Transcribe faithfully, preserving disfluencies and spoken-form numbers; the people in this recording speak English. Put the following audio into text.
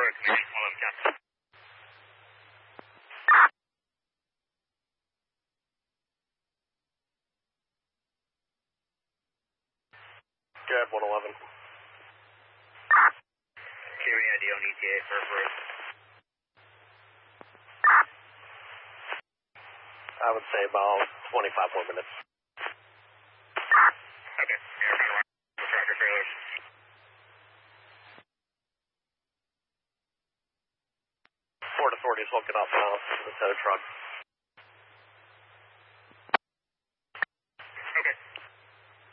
Good, one eleven. Carrying I D on E T A for first. I would say about twenty-five more minutes. Okay. Tractor trailers. Port Authority is hooking up now to the tow truck.